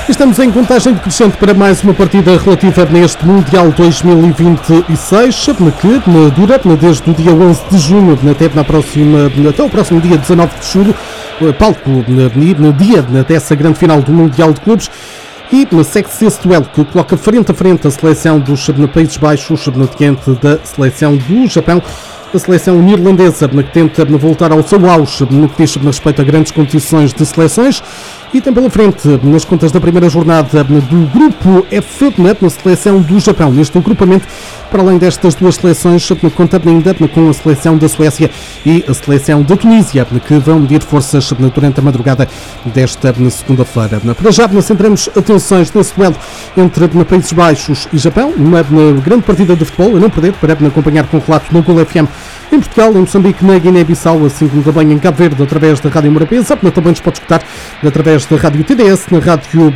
Estamos em contagem decrescente para mais uma partida relativa neste Mundial 2026, que dura desde o dia 11 de junho até o próximo dia 19 de julho, palco no dia dessa grande final do Mundial de Clubes. E segue-se esse duelo que coloca frente a frente a seleção dos Países Baixos diante da seleção do Japão. A seleção neerlandesa que tenta voltar ao seu auge no que diz respeito a grandes competições de seleções, e tem pela frente nas contas da primeira jornada do grupo F na seleção do Japão. Neste agrupamento, para além destas duas seleções, conta ainda com a seleção da Suécia e a seleção da Tunísia, que vão medir forças durante a madrugada desta segunda-feira. Para já, centramos atenções nesse duelo entre Países Baixos e Japão, uma grande partida de futebol, a não perder, para acompanhar com o relato no Gol FM em Portugal, em Moçambique, na Guiné-Bissau, assim como também em Cabo Verde, através da Rádio Morabeza. Também nos pode escutar através da Rádio TDS, na Rádio